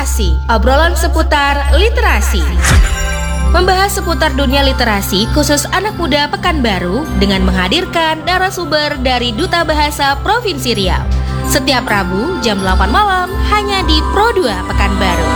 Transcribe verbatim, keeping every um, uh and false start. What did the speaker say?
Literasi, obrolan seputar literasi. Membahas seputar dunia literasi khusus anak muda Pekanbaru dengan menghadirkan narasumber dari Duta Bahasa Provinsi Riau. Setiap Rabu jam delapan malam hanya di Pro dua Pekanbaru.